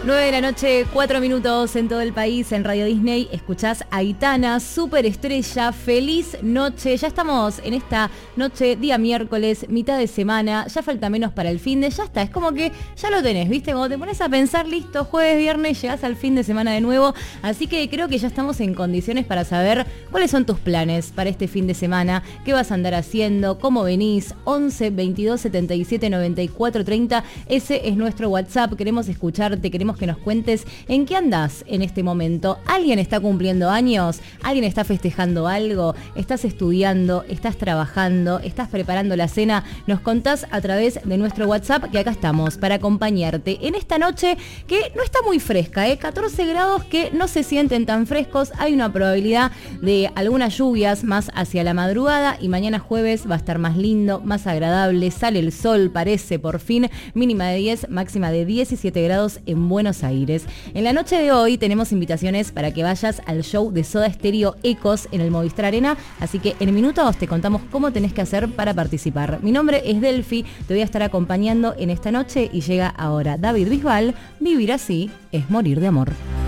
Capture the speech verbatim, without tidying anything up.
nueve de la noche, cuatro minutos en todo el país, en Radio Disney. Escuchás a Aitana, superestrella, feliz noche. Ya estamos en esta noche, día miércoles, mitad de semana. Ya falta menos para el fin de, ya está. Es como que ya lo tenés, ¿viste? Cuando te pones a pensar, listo, jueves, viernes, llegás al fin de semana de nuevo. Así que creo que ya estamos en condiciones para saber cuáles son tus planes para este fin de semana, qué vas a andar haciendo, cómo venís. once, veintidós, setenta y siete, noventa y cuatro, treinta. Ese es nuestro WhatsApp. Queremos escucharte, queremos que nos cuentes en qué andás en este momento. ¿Alguien está cumpliendo años? ¿Alguien está festejando algo? ¿Estás estudiando? ¿Estás trabajando? ¿Estás preparando la cena? Nos contás a través de nuestro WhatsApp, que acá estamos para acompañarte en esta noche que no está muy fresca, ¿eh? catorce grados que no se sienten tan frescos. Hay una probabilidad de algunas lluvias más hacia la madrugada y mañana jueves va a estar más lindo, más agradable. Sale el sol, parece por fin. Mínima de diez, máxima de diecisiete grados en Buenos Aires. En la noche de hoy tenemos invitaciones para que vayas al show de Soda Stereo Ecos en el Movistar Arena, así que en minutos te contamos cómo tenés que hacer para participar. Mi nombre es Delphi, te voy a estar acompañando en esta noche y llega ahora David Bisbal. Vivir así es morir de amor.